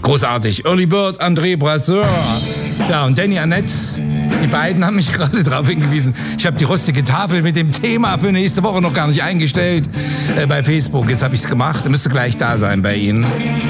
Großartig. Early Bird, André Brasseur. Ja, und Danny Annette. Die beiden haben mich gerade darauf hingewiesen. Ich habe die rostige Tafel mit dem Thema für nächste Woche noch gar nicht eingestellt bei Facebook. Jetzt habe ich es gemacht. Müsste gleich da sein bei Ihnen.